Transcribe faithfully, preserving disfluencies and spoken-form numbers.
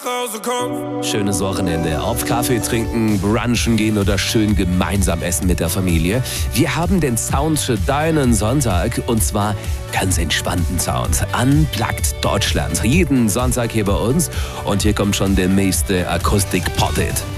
Hause komm. Schönes Wochenende. Auf Kaffee trinken, brunchen gehen oder schön gemeinsam essen mit der Familie. Wir haben den Sound für deinen Sonntag und zwar ganz entspannten Sound. Unplugged Deutschland. Jeden Sonntag hier bei uns. Und hier kommt schon der nächste Akustik-Pop-Hit.